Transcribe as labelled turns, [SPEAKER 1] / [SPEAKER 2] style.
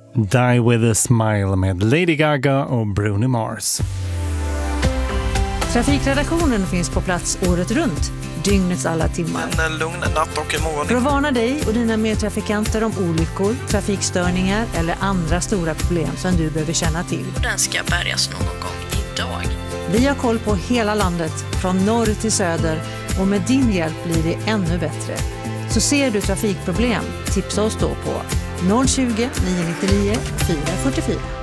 [SPEAKER 1] Die with a smile med Lady Gaga och Bruno Mars.
[SPEAKER 2] Trafikredaktionen finns på plats året runt, dygnets alla timmar.
[SPEAKER 3] En lugn natt och morgon.
[SPEAKER 2] För att varna dig och dina medtrafikanter om olyckor, trafikstörningar eller andra stora problem som du behöver känna till.
[SPEAKER 4] Och den ska bärgas någon gång idag.
[SPEAKER 2] Vi har koll på hela landet, från norr till söder, och med din hjälp blir det ännu bättre. Så ser du trafikproblem, tipsa oss då på 020 999 444.